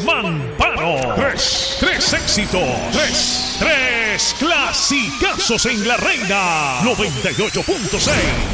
Mamparo. Tres éxitos. Tres clasicazos en la Reina 98.6.